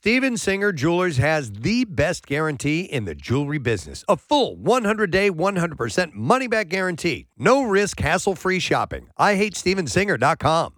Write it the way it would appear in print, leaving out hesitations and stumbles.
Steven Singer Jewelers has the best guarantee in the jewelry business. A full 100-day, 100% money-back guarantee. No risk, hassle-free shopping. IHateStevenSinger.com.